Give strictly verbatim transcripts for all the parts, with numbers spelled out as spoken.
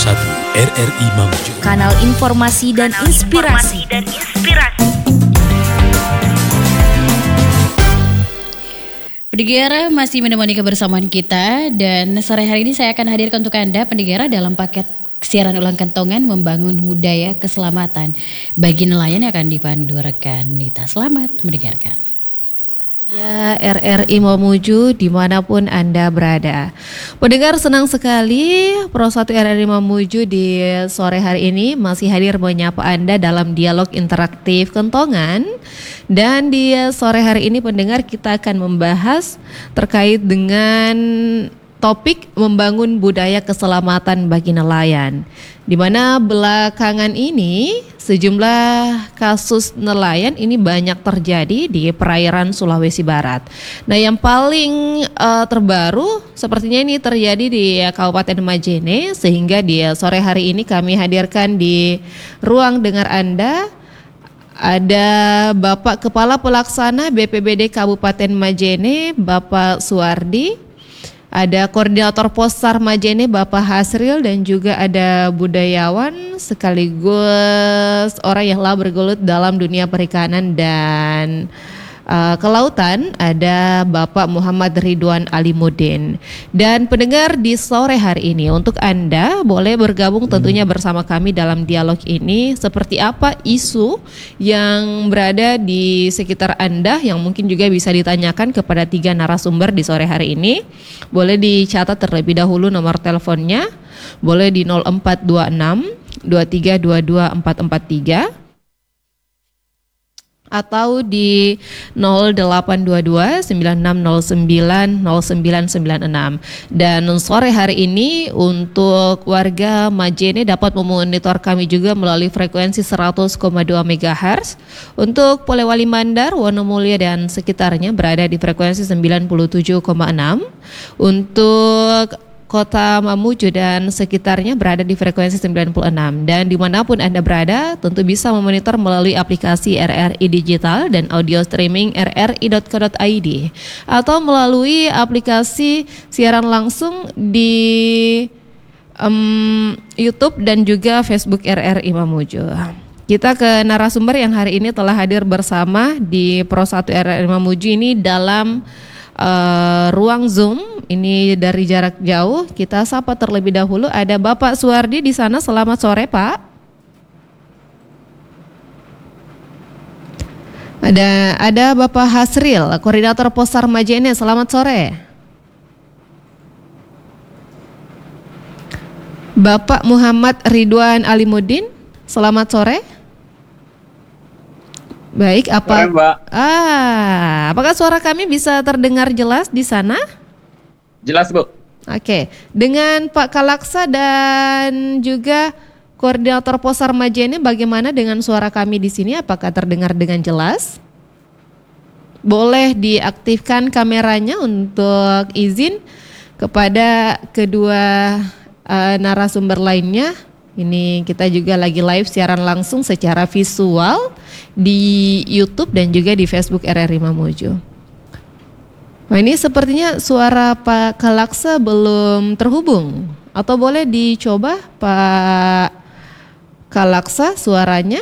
satu R R I Mamuju, kanal informasi dan Kanal inspirasi. informasi dan inspirasi. Pendengar masih menemani kebersamaan kita, dan sore hari ini saya akan hadirkan untuk Anda pendengar dalam paket siaran ulang kentongan membangun budaya keselamatan bagi nelayan yang akan dipandu rekan Nita. Selamat mendengarkan. Ya, R R I Mamuju dimanapun Anda berada. Pendengar, senang sekali Pro satu R R I Mamuju di sore hari ini masih hadir menyapa Anda dalam dialog interaktif kentongan. Dan di sore hari ini pendengar kita akan membahas terkait dengan topik membangun budaya keselamatan bagi nelayan, di mana belakangan ini sejumlah kasus nelayan ini banyak terjadi di perairan Sulawesi Barat. Nah, yang paling uh, terbaru sepertinya ini terjadi di Kabupaten Majene, sehingga di sore hari ini kami hadirkan di ruang dengar Anda ada Bapak Kepala Pelaksana B P B D Kabupaten Majene, Bapak Suwardi. Ada Koordinator Posar Majene Bapak Hasril, dan juga ada budayawan sekaligus orang yang telah bergelut dalam dunia perikanan dan uh, kelautan, ada Bapak Muhammad Ridwan Alimuddin. Dan pendengar, di sore hari ini untuk Anda boleh bergabung tentunya bersama kami dalam dialog ini. Seperti apa isu yang berada di sekitar Anda yang mungkin juga bisa ditanyakan kepada tiga narasumber di sore hari ini. Boleh dicatat terlebih dahulu nomor teleponnya, boleh di nol empat dua enam dua tiga dua dua empat empat tiga atau di nol delapan dua dua sembilan enam nol sembilan nol sembilan sembilan enam. Dan sore hari ini untuk warga Majene dapat memonitor kami juga melalui frekuensi seratus koma dua megahertz. Untuk Polewali Mandar, Wonomulyo dan sekitarnya berada di frekuensi sembilan puluh tujuh koma enam. Untuk Kota Mamuju dan sekitarnya berada di frekuensi sembilan puluh enam. Dan dimanapun Anda berada tentu bisa memonitor melalui aplikasi R R I Digital dan audio streaming r r i dot co dot i d atau melalui aplikasi siaran langsung di um, YouTube dan juga Facebook R R I Mamuju. Kita ke narasumber yang hari ini telah hadir bersama di Pro satu R R I Mamuju ini dalam uh, ruang Zoom. Ini dari jarak jauh. Kita sapa terlebih dahulu, ada Bapak Suwardi di sana. Selamat sore, Pak. Ada ada Bapak Hasril, Koordinator Posar Majene. Selamat sore. Bapak Muhammad Ridwan Alimuddin. Selamat sore. Baik, apa? Sore, Mbak. Ah, apakah suara kami bisa terdengar jelas di sana? Jelas, Bu. Oke, dengan Pak Kalaksa dan juga Koordinator Posar Majene, bagaimana dengan suara kami di sini? Apakah terdengar dengan jelas? Boleh diaktifkan kameranya untuk izin kepada kedua uh, narasumber lainnya. Ini kita juga lagi live siaran langsung secara visual di YouTube dan juga di Facebook R R I Mamuju. Nah, ini sepertinya suara Pak Kalaksa belum terhubung, atau boleh dicoba Pak Kalaksa suaranya?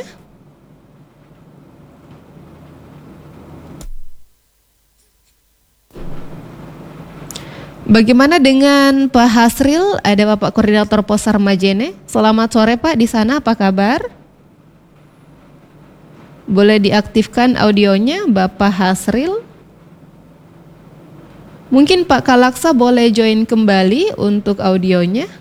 Bagaimana dengan Pak Hasril? Ada Bapak Koordinator Posar Majene. Selamat sore, Pak, di sana apa kabar? Boleh diaktifkan audionya Bapak Hasril? Mungkin Pak Kalaksa boleh join kembali untuk audionya.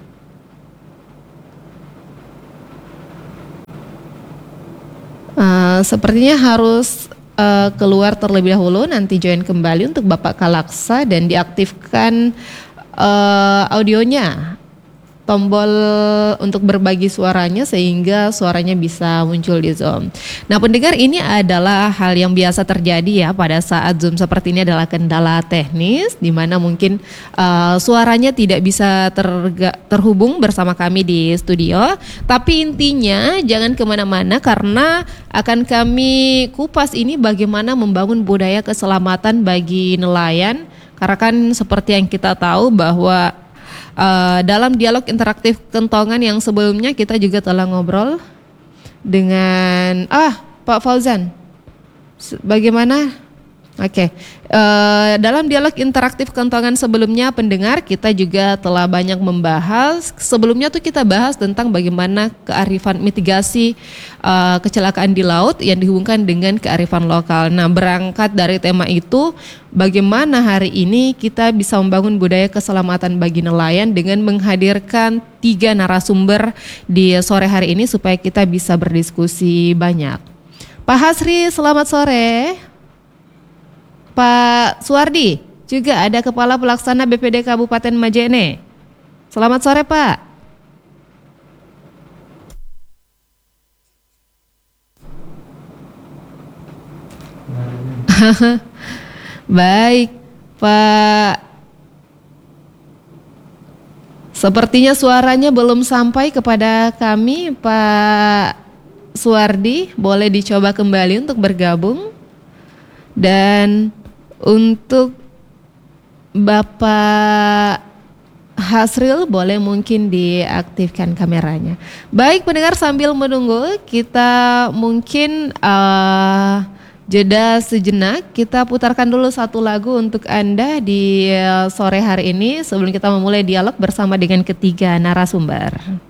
Uh, sepertinya harus uh, keluar terlebih dahulu, nanti join kembali untuk Bapak Kalaksa dan diaktifkan uh, audionya. Tombol untuk berbagi suaranya sehingga suaranya bisa muncul di Zoom. Nah, pendengar, ini adalah hal yang biasa terjadi ya pada saat Zoom seperti ini, adalah kendala teknis di mana mungkin uh, suaranya tidak bisa terga, terhubung bersama kami di studio. Tapi intinya jangan kemana-mana karena akan kami kupas ini bagaimana membangun budaya keselamatan bagi nelayan. Karena kan seperti yang kita tahu bahwa Uh, dalam dialog interaktif kentongan yang sebelumnya kita juga telah ngobrol dengan ah Pak Fauzan. S- Bagaimana? Oke, Eh, dalam dialog interaktif kentongan sebelumnya pendengar kita juga telah banyak membahas. Sebelumnya tuh kita bahas tentang bagaimana kearifan mitigasi eh, kecelakaan di laut yang dihubungkan dengan kearifan lokal. Nah, berangkat dari tema itu, bagaimana hari ini kita bisa membangun budaya keselamatan bagi nelayan dengan menghadirkan tiga narasumber di sore hari ini supaya kita bisa berdiskusi banyak. Pak Hasri, selamat sore. Pak Suwardi, juga ada Kepala Pelaksana B P D Kabupaten Majene. Selamat sore, Pak. Baik, Pak. Sepertinya suaranya belum sampai kepada kami, Pak Suwardi. Boleh dicoba kembali untuk bergabung. Dan untuk Bapak Hasril boleh mungkin diaktifkan kameranya. Baik pendengar, sambil menunggu kita mungkin uh, jeda sejenak. Kita putarkan dulu satu lagu untuk Anda di uh, sore hari ini sebelum kita memulai dialog bersama dengan ketiga narasumber.